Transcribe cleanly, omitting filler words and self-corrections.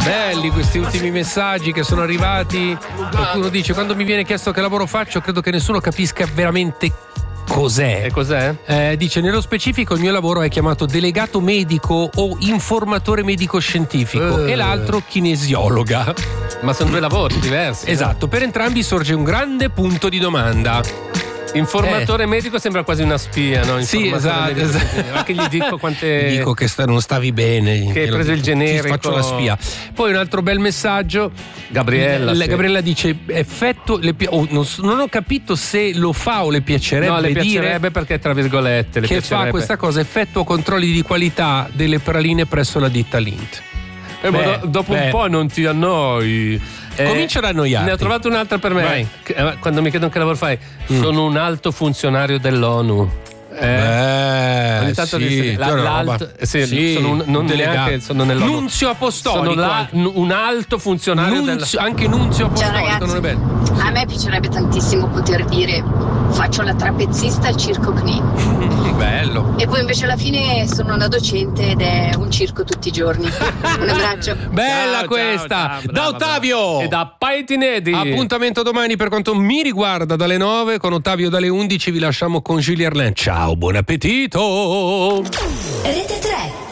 Belli questi ultimi messaggi che sono arrivati. Qualcuno dice: quando mi viene chiesto che lavoro faccio, credo che nessuno capisca veramente cos'è. E cos'è? Dice: nello specifico il mio lavoro è chiamato delegato medico o informatore medico scientifico e l'altro kinesiologa. Ma sono due lavori diversi. Esatto, per entrambi sorge un grande punto di domanda. Informatore medico sembra quasi una spia, no? Sì, esatto. Ma che gli dico quante. Dico che non stavi bene. Che hai preso il generico. Ti faccio la spia. Poi un altro bel messaggio. Gabriella. Sì. Gabriella dice: non ho capito se lo fa o le piacerebbe. No, le piacerebbe dire perché tra virgolette le che piacerebbe. fa questa cosa, effettua controlli di qualità delle praline presso la ditta Lindt. Dopo un po' non ti annoi. Comincia ad annoiarti. Ne ho trovato un'altra per me. Quando mi chiedono che lavoro fai, sono un alto funzionario dell'ONU. Ogni tanto non neanche sono nell'ONU. Nunzio apostolico. Sono un alto funzionario anche nunzio apostolico. Ciao ragazzi, non è bello. A me piacerebbe tantissimo poter dire faccio la trapezzista al circo CNI. Bello. E poi invece alla fine sono una docente ed è un circo tutti i giorni. Un abbraccio. Bella Ciao, questa. ciao, da Ottavio e da Paitinedi. Appuntamento domani per quanto mi riguarda dalle 9 con Ottavio dalle 11. Vi lasciamo con Julie Erlen. Ciao, buon appetito. Rete 3